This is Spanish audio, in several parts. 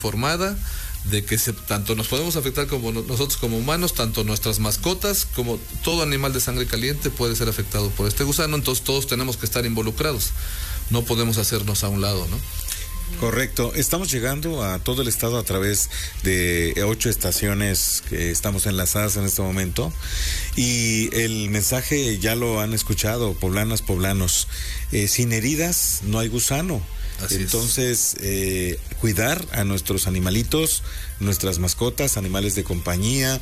formada de que tanto nos podemos afectar como nosotros como humanos, tanto nuestras mascotas como todo animal de sangre caliente puede ser afectado por este gusano, entonces todos tenemos que estar involucrados, no podemos hacernos a un lado, ¿no? Correcto, estamos llegando a todo el estado a través de 8 estaciones que estamos enlazadas en este momento y el mensaje ya lo han escuchado, poblanas, poblanos, sin heridas no hay gusano. Así entonces, cuidar a nuestros animalitos, nuestras mascotas, animales de compañía,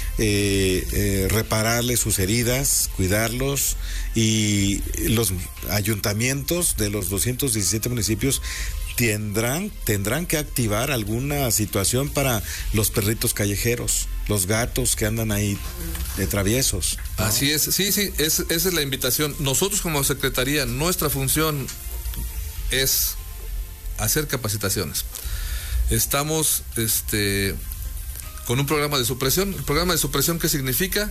repararles sus heridas, cuidarlos, y los ayuntamientos de los 217 municipios tendrán que activar alguna situación para los perritos callejeros, los gatos que andan ahí de traviesos, ¿no? Así es, sí, esa es la invitación. Nosotros como Secretaría, nuestra función es hacer capacitaciones. Estamos con un programa de supresión. ¿El programa de supresión qué significa?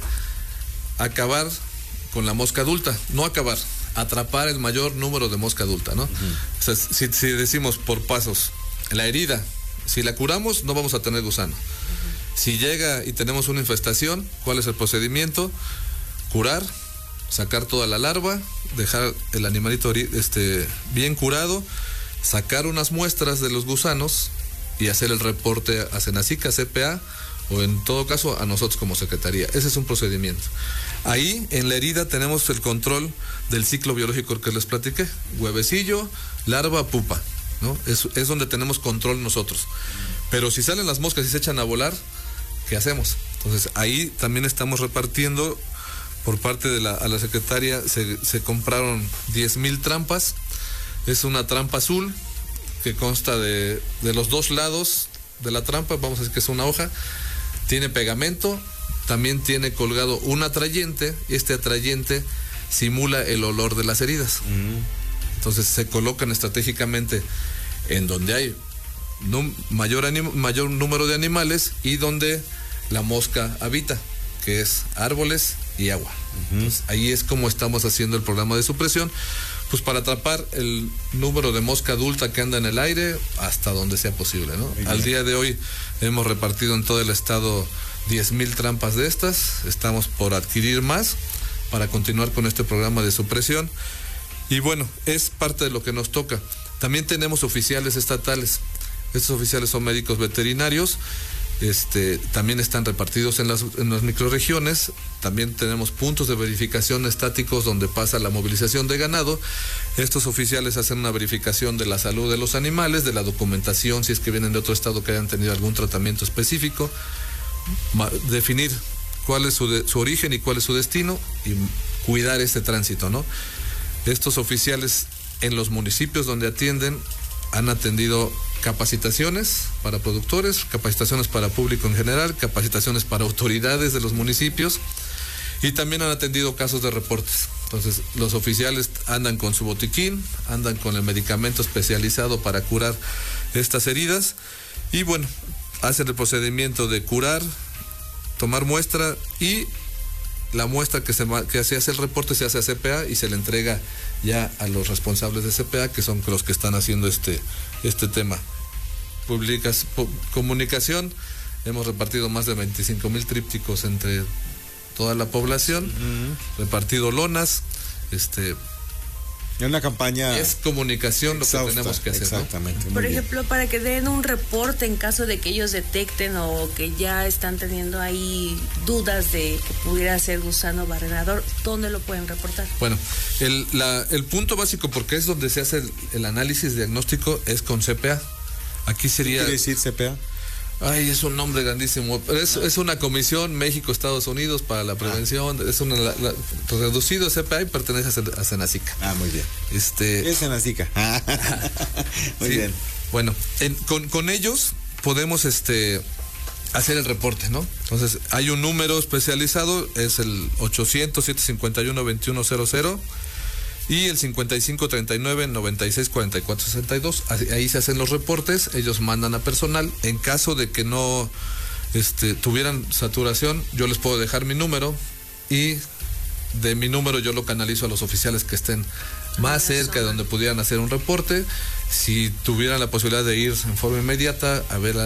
Acabar con la mosca adulta, no acabar, atrapar el mayor número de mosca adulta, ¿no? O sea, si decimos por pasos, la herida, si la curamos, no vamos a tener gusano. Si llega y tenemos una infestación, ¿cuál es el procedimiento? Curar, sacar toda la larva, dejar el animalito bien curado, sacar unas muestras de los gusanos y hacer el reporte a Senacica, CPA, o en todo caso a nosotros como Secretaría. Ese es un procedimiento. Ahí en la herida tenemos el control del ciclo biológico que les platiqué, huevecillo, larva, pupa, ¿no? Es donde tenemos control nosotros. Pero si salen las moscas y se echan a volar, ¿qué hacemos? Entonces ahí también estamos repartiendo por parte de a la secretaria, se compraron 10,000 trampas. Es una trampa azul que consta de los dos lados de la trampa, vamos a decir que es una hoja, tiene pegamento, también tiene colgado un atrayente, y este atrayente simula el olor de las heridas. Entonces se colocan estratégicamente en donde hay mayor número de animales y donde la mosca habita, que es árboles y agua. Entonces, ahí es como estamos haciendo el programa de supresión, pues para atrapar el número de mosca adulta que anda en el aire hasta donde sea posible, ¿no? Al día de hoy hemos repartido en todo el estado 10,000 trampas de estas, estamos por adquirir más para continuar con este programa de supresión, y bueno, es parte de lo que nos toca. También tenemos oficiales estatales, estos oficiales son médicos veterinarios, también están repartidos en las microrregiones. También tenemos puntos de verificación estáticos donde pasa la movilización de ganado. Estos oficiales hacen una verificación de la salud de los animales, de la documentación, si es que vienen de otro estado que hayan tenido algún tratamiento específico, definir cuál es su origen y cuál es su destino y cuidar este tránsito, ¿no? Estos oficiales en los municipios donde atienden han atendido capacitaciones para productores, capacitaciones para público en general, capacitaciones para autoridades de los municipios, y también han atendido casos de reportes. Entonces, los oficiales andan con su botiquín, andan con el medicamento especializado para curar estas heridas, y bueno, hacen el procedimiento de curar, tomar muestra, y la muestra que se hace el reporte se hace a CPA y se le entrega ya a los responsables de CPA, que son los que están haciendo este tema. Comunicación, hemos repartido más de 25,000 trípticos entre toda la población, repartido lonas, Es una campaña. Es comunicación exhausta, lo que tenemos que hacer. Exactamente. ¿no? Por ejemplo, para que den un reporte en caso de que ellos detecten o que ya están teniendo ahí dudas de que pudiera ser gusano barrenador, ¿dónde lo pueden reportar? Bueno, el punto básico, porque es donde se hace el análisis diagnóstico, es con CPA. Aquí sería. ¿Qué quiere decir CPA? Ay, es un nombre grandísimo. Pero es una comisión México-Estados Unidos para la prevención. Es reducido CPA y pertenece a Senacica. Muy bien. Es Senacica. Muy bien. Bueno, con ellos podemos hacer el reporte, ¿no? Entonces, hay un número especializado, es el 800-751-2100 y el 5539-964462. Ahí se hacen los reportes, ellos mandan a personal. En caso de que no tuvieran saturación, yo les puedo dejar mi número y de mi número yo lo canalizo a los oficiales que estén más cerca de donde pudieran hacer un reporte. Si tuvieran la posibilidad de ir en forma inmediata a ver